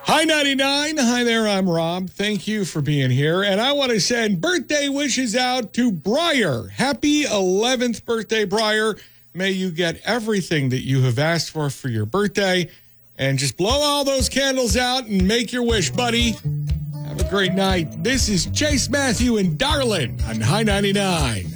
Hi, 99. Hi there, I'm Rob. Thank you for being here. And I want to send birthday wishes out to Briar. Happy 11th birthday, Briar. May you get everything that you have asked for your birthday. And just blow all those candles out and make your wish, buddy. Have a great night. This is Chase Matthew and Darlin on High 99.